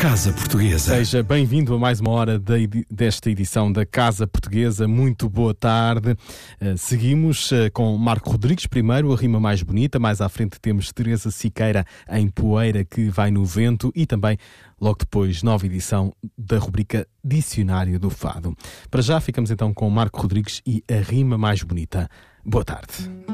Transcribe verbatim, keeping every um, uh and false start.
Casa Portuguesa. Seja bem-vindo a mais uma hora de, desta edição da Casa Portuguesa. Muito boa tarde. Uh, seguimos uh, com Marco Rodrigues primeiro, a rima mais bonita. Mais à frente temos Teresa Siqueira em Poeira, que vai no vento. E também, logo depois, nova edição da rubrica Dicionário do Fado. Para já ficamos então com Marco Rodrigues e a rima mais bonita. Boa tarde.